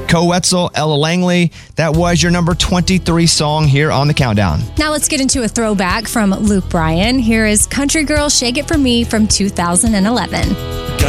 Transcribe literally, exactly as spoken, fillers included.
Koe Wetzel, Ella Langley. That was your number twenty-three song here on the Countdown. Now let's get into a throwback from Luke Bryan. Here is Country Girl, Shake It For Me from two thousand eleven.